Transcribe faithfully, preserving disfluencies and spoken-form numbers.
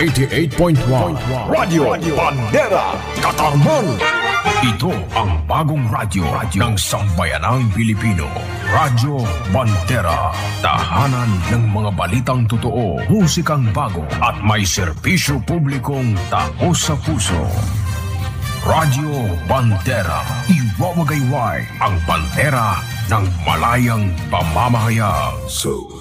eighty-eight point one Radio Bandera, Katarman. Ito ang bagong radyo ng sambayanang Pilipino. Radyo Bandera. Tahanan ng mga balitang totoo, musikang bago at may serbisyo publikong taos sa puso. Radyo Bandera. Iwawagayway ang bandera ng malayang pamamahayag. So